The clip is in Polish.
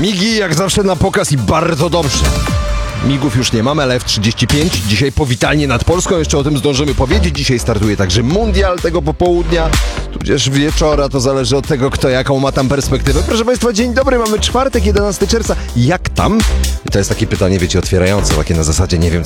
Migi jak zawsze na pokaz i bardzo dobrze. Migów już nie mamy, ale F-35 dzisiaj powitalnie nad Polską, jeszcze o tym zdążymy powiedzieć. Dzisiaj startuje także mundial tego popołudnia, tudzież wieczora, to zależy od tego, kto jaką ma tam perspektywę. Proszę Państwa, dzień dobry, mamy czwartek, 11 czerwca. Jak tam? I to jest takie pytanie, wiecie, otwierające, takie na zasadzie nie wiem,